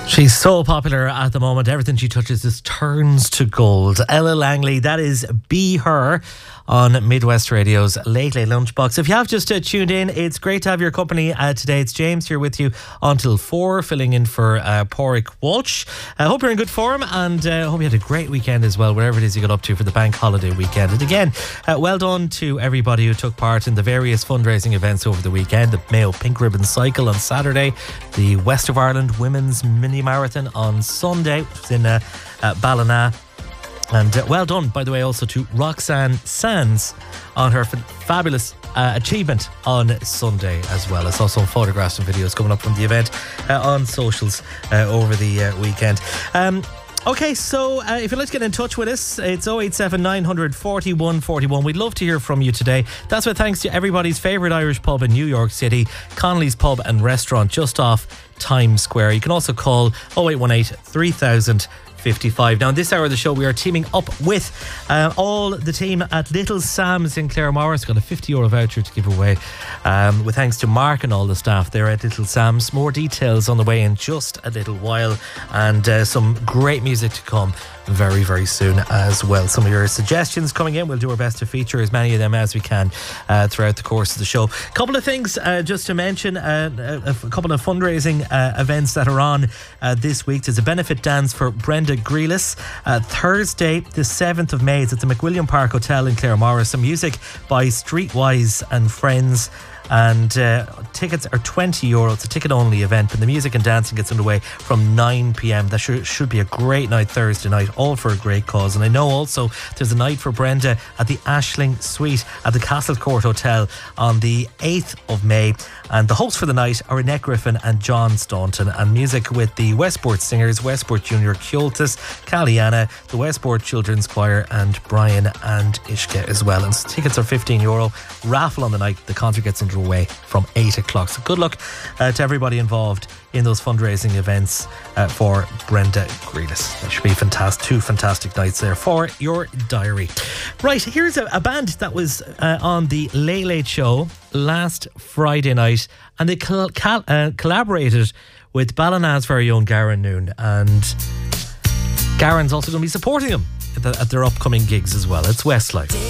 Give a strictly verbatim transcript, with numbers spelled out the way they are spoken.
She's so popular at the moment. Everything she touches just turns to gold. Ella Langley, that is Be Her on Midwest Radio's Late Late Lunchbox. If you have just uh, tuned in, it's great to have your company uh, today. It's James here with you until four, filling in for uh, Pádraig Walsh. I uh, hope you're in good form, and I uh, hope you had a great weekend as well, wherever it is you got up to for the bank holiday weekend. And again, uh, well done to everybody who took part in the various fundraising events over the weekend. The Mayo Pink Ribbon Cycle on Saturday, the West of Ireland Women's Mini Marathon on Sunday, which was in uh, uh, Ballina. And uh, well done, by the way, also to Roxanne Sands on her f- fabulous uh, achievement on Sunday as well. I saw some photographs and videos coming up from the event uh, on socials uh, over the uh, weekend. Um, Okay, so uh, if you'd like to get in touch with us, it's oh eight seven, nine hundred, forty-one forty-one. We'd love to hear from you today. That's with thanks to everybody's favourite Irish pub in New York City, Connolly's Pub and Restaurant, just off Times Square. You can also call oh eight one eight, three thousand fifty-five. Now, in this hour of the show, we are teaming up with uh, all the team at Little Sam's in Claremorris. Got a fifty euro voucher to give away, um, with thanks to Mark and all the staff there at Little Sam's. More details on the way in just a little while, and uh, some great music to come very, very soon as well. Some of your suggestions coming in. We'll do our best to feature as many of them as we can uh, throughout the course of the show. A couple of things uh, just to mention, uh, a, a couple of fundraising uh, events that are on uh, this week. There's a benefit dance for Brenda Grealis uh, Thursday the seventh of May. It's at the McWilliam Park Hotel in Claremorris. Some music by Streetwise and Friends, and uh, tickets are twenty euro. It's a ticket only event, but the music and dancing gets underway from nine p.m. That should, should be a great night Thursday night, all for a great cause. And I know also there's a night for Brenda at the Ashling Suite at the Castle Court Hotel on the eighth of May, and the hosts for the night are Annette Griffin and John Staunton, and music with the Westport Singers, Westport Junior Kjoltis, Caliana, the Westport Children's Choir, and Brian and Ishka as well. And tickets are fifteen euro. Raffle on the night. The concert gets underway away from eight o'clock. So good luck uh, to everybody involved in those fundraising events uh, for Brenda Grealis. That should be fantastic. Two fantastic nights there for your diary. Right, here's a, a band that was uh, on the Late Late Show last Friday night, and they col- cal- uh, collaborated with Ballina's very own Garen Noon, and Garen's also going to be supporting them at, the, at their upcoming gigs as well. It's Westlife.